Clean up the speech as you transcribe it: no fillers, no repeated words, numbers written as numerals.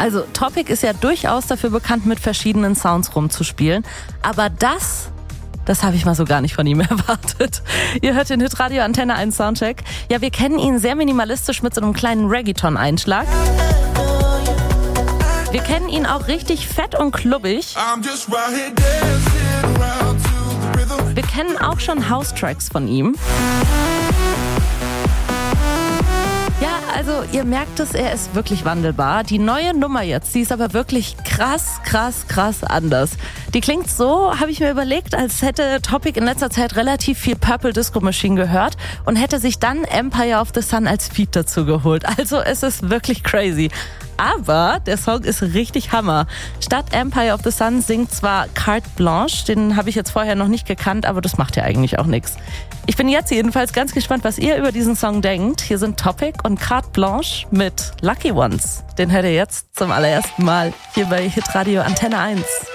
Also Topic ist ja durchaus dafür bekannt, mit verschiedenen Sounds rumzuspielen. Aber das habe ich mal so gar nicht von ihm erwartet. Ihr hört den Hitradio Antenne 1 Soundcheck. Ja, wir kennen ihn sehr minimalistisch mit so einem kleinen Reggaeton-Einschlag. Wir kennen ihn auch richtig fett und klubbig. Wir kennen auch schon House-Tracks von ihm. Ja, also ihr merkt es, er ist wirklich wandelbar. Die neue Nummer jetzt, die ist aber wirklich krass anders. Die klingt so, habe ich mir überlegt, als hätte Topic in letzter Zeit relativ viel Purple Disco Machine gehört und hätte sich dann Empire of the Sun als Feat dazu geholt. Also es ist wirklich crazy. Aber der Song ist richtig Hammer. Statt Empire of the Sun singt zwar Carte Blanche, den habe ich jetzt vorher noch nicht gekannt, aber das macht ja eigentlich auch nichts. Ich bin jetzt jedenfalls ganz gespannt, was ihr über diesen Song denkt. Hier sind Topic und Carte Blanche mit Lucky Ones. Den hört ihr jetzt zum allerersten Mal hier bei Hitradio Antenne 1.